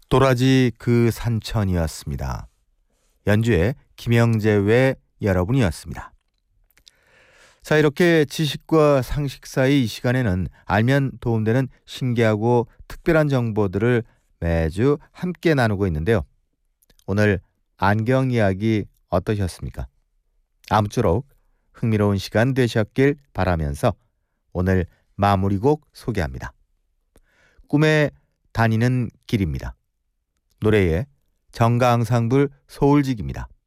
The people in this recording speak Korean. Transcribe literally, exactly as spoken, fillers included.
도라지 그 산천이었습니다. 연주의 김영재 외 여러분이었습니다. 자, 이렇게 지식과 상식 사이 이 시간에는 알면 도움되는 신기하고 특별한 정보들을 매주 함께 나누고 있는데요. 오늘 안경 이야기 어떠셨습니까? 아무쪼록 흥미로운 시간 되셨길 바라면서 오늘 마무리곡 소개합니다. 꿈에 다니는 길입니다. 노래의 정가앙상블 소울직입니다.